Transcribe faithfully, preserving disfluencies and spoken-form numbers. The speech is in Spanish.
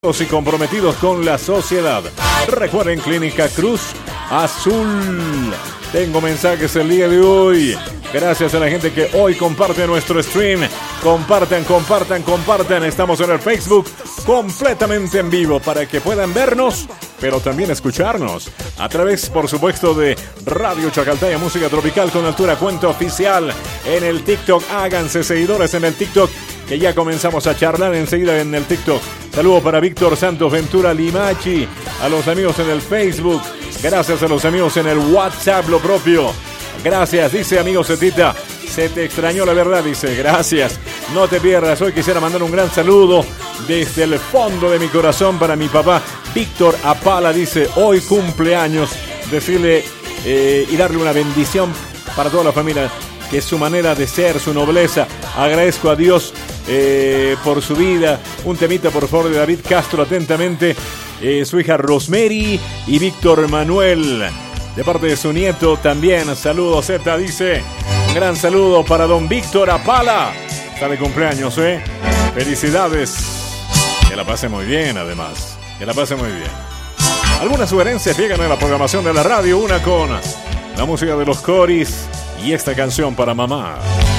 y comprometidos con la sociedad. Recuerden, Clínica Cruz Azul. Tengo mensajes el día de hoy. Gracias a la gente que hoy comparte nuestro stream. Compartan, compartan, compartan. Estamos en el Facebook completamente en vivo para que puedan vernos, pero también escucharnos a través, por supuesto, de Radio Chacaltaya, música tropical con altura, cuenta oficial en el TikTok. Háganse seguidores en el TikTok, que ya comenzamos a charlar enseguida en el TikTok. Saludos para Víctor Santos Ventura Limachi, a los amigos en el Facebook. Gracias a los amigos en el WhatsApp, lo propio. Gracias, dice amigo Cetita. Se te extrañó la verdad, dice. Gracias. No te pierdas. Hoy quisiera mandar un gran saludo desde el fondo de mi corazón para mi papá Víctor Apala. Dice, hoy cumpleaños. Decirle eh, y darle una bendición para toda la familia, que es su manera de ser, su nobleza. Agradezco a Dios eh, por su vida. Un temita, por favor, de David Castro, atentamente. Eh, su hija Rosemary y Víctor Manuel, de parte de su nieto también. Saludos, Z, dice. Un gran saludo para don Víctor Apala. Está de cumpleaños, ¿eh? Felicidades. Que la pase muy bien, además. Que la pase muy bien. Algunas sugerencias llegan a la programación de la radio. Una con la música de los Coris y esta canción para mamá.